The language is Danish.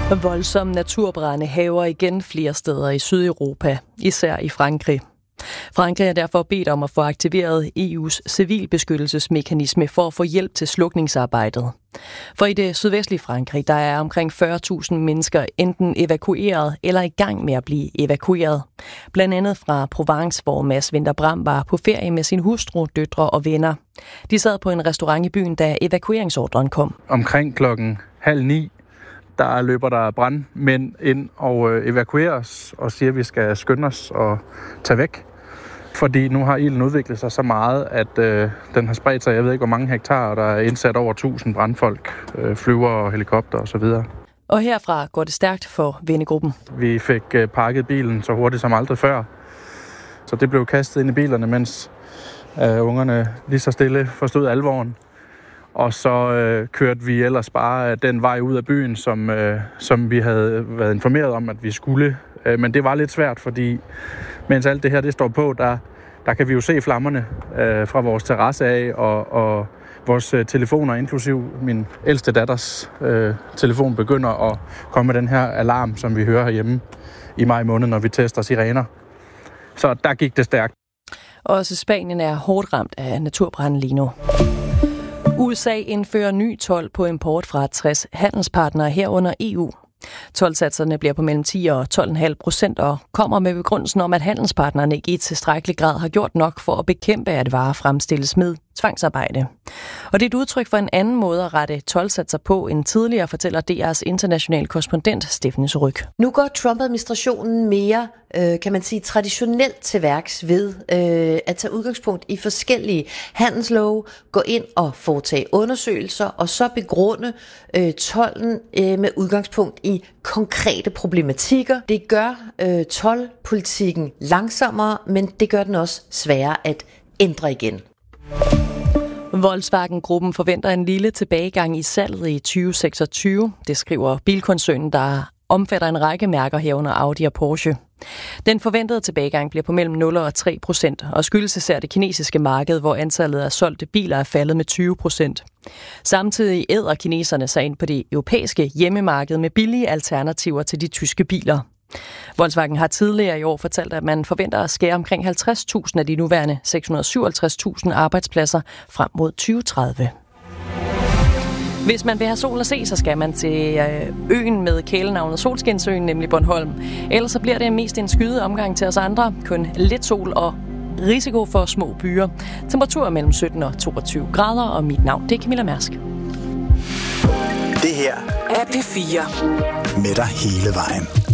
Voldsomme naturbrande hærger igen flere steder i Sydeuropa, især i Frankrig. Frankrig er derfor bedt om at få aktiveret EU's civilbeskyttelsesmekanisme for at få hjælp til slukningsarbejdet. For i det sydvestlige Frankrig, der er omkring 40.000 mennesker enten evakueret eller i gang med at blive evakueret. Blandt andet fra Provence, hvor Mads Winther Bram var på ferie med sin hustru, døtre og venner. De sad på en restaurant i byen, da evakueringsordren kom. Omkring 8:30 der løber der brandmænd ind og evakuerer os og siger, at vi skal skynde os og tage væk. Fordi nu har ilden udviklet sig så meget, at den har spredt sig, jeg ved ikke hvor mange hektar, og der er indsat over 1000 brandfolk, flyver og helikopter osv. Og herfra går det stærkt for vennegruppen. Vi fik pakket bilen så hurtigt som aldrig før, så det blev kastet ind i bilerne, mens ungerne lige så stille forstod alvoren. Og så kørte vi ellers bare den vej ud af byen, som vi havde været informeret om, at vi skulle. Men det var lidt svært, fordi mens alt det her det står på, der kan vi jo se flammerne fra vores terrasse af, og vores telefoner, inklusiv min ældste datters telefon, begynder at komme med den her alarm, som vi hører herhjemme i maj måned, når vi tester sirener. Så der gik det stærkt. Også Spanien er hårdt ramt af naturbranden lige nu. USA indfører ny told på import fra 60 handelspartnere herunder EU. Toldsatserne bliver på mellem 10 og 12,5% og kommer med begrundelsen om, at handelspartnerne ikke i tilstrækkelig grad har gjort nok for at bekæmpe, at varer fremstilles med tvangsarbejde. Og det er et udtryk for en anden måde at rette toldsatser på end tidligere, fortæller DR's internationale korrespondent Stephanie Ryg. Nu går Trump-administrationen mere, kan man sige, traditionelt til værks ved at tage udgangspunkt i forskellige handelslove, gå ind og foretage undersøgelser og så begrunde tolden med udgangspunkt i konkrete problematikker. Det gør toldpolitikken langsommere, men det gør den også sværere at ændre igen. Volkswagen-gruppen forventer en lille tilbagegang i salget i 2026. Det skriver bilkoncernen, der omfatter en række mærker herunder Audi og Porsche. Den forventede tilbagegang bliver på mellem 0 og 3%, og skyldes især det kinesiske marked, hvor antallet af solgte biler er faldet med 20%. Samtidig æder kineserne sig ind på det europæiske hjemmemarked med billige alternativer til de tyske biler. Volkswagen har tidligere i år fortalt, at man forventer at skære omkring 50.000 af de nuværende 657.000 arbejdspladser frem mod 2030. Hvis man vil have sol at se, så skal man til øen med kælenavnet Solskinsøen, nemlig Bornholm. Ellers så bliver det mest en skyde omgang til os andre. Kun lidt sol og risiko for små byer. Temperaturer mellem 17 og 22 grader, og mit navn det er Camilla Mærsk. Det her er P4 med dig hele vejen.